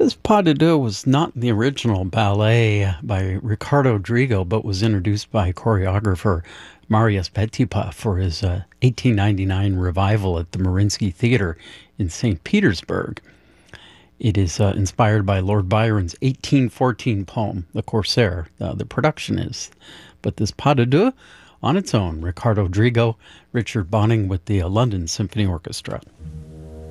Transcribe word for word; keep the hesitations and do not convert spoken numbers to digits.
This pas de deux was not the original ballet by Ricardo Drigo, but was introduced by choreographer Marius Petipa for his uh, eighteen ninety-nine revival at the Mariinsky Theater in Saint Petersburg. It is uh, inspired by Lord Byron's eighteen fourteen poem, The Corsair. Uh, the production is. But this pas de deux, on its own, Ricardo Drigo, Richard Bonning with the uh, London Symphony Orchestra.